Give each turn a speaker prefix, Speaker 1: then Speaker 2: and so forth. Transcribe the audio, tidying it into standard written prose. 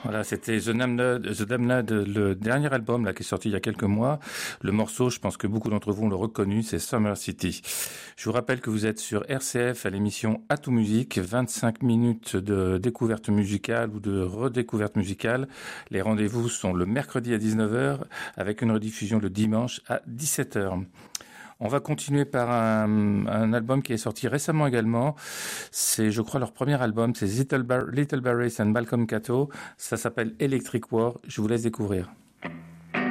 Speaker 1: Voilà, c'était The Damned, le dernier album là qui est sorti il y a quelques mois. Le morceau, je pense que beaucoup d'entre vous l'ont reconnu, c'est Summer City. Je vous rappelle que vous êtes sur RCF à l'émission À tout musique, 25 minutes de découverte musicale ou de redécouverte musicale. Les rendez-vous sont le mercredi à 19h avec une rediffusion le dimanche à 17h. On va continuer par un album qui est sorti récemment également. C'est, je crois, leur premier album. C'est Little Barris and Malcolm Cato. Ça s'appelle Electric War. Je vous laisse découvrir.